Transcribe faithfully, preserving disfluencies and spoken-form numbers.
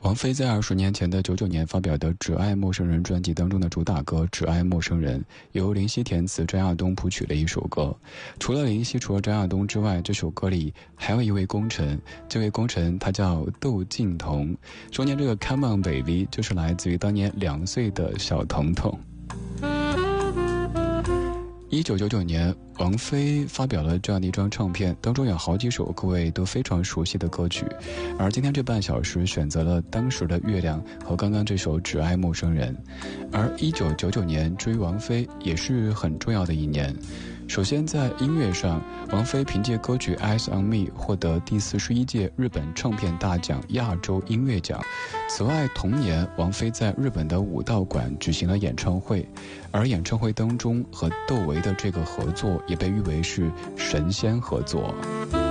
王菲在二十年前的九九年发表的《只爱陌生人》专辑当中的主打歌《只爱陌生人》，由林夕填词，张亚东谱曲的一首歌。除了林夕，除了张亚东之外，这首歌里还有一位功臣，这位功臣他叫窦靖童。中间这个 Come on baby 就是来自于当年两岁的小彤彤。一九九九年，王菲发表了这样的一张唱片，当中有好几首各位都非常熟悉的歌曲，而今天这半小时选择了当时的月亮和刚刚这首《只爱陌生人》。而一九九九年追王菲也是很重要的一年。首先在音乐上，王菲凭借歌曲《Eyes on Me》获得第四十一届日本唱片大奖亚洲音乐奖。此外，同年王菲在日本的武道馆举行了演唱会，而演唱会当中和窦唯的这个合作也被誉为是神仙合作。